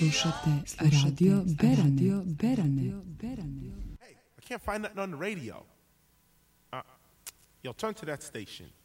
Slušate Radio Berane. Hey, I can't find nothing on the radio. Yo, turn to that station.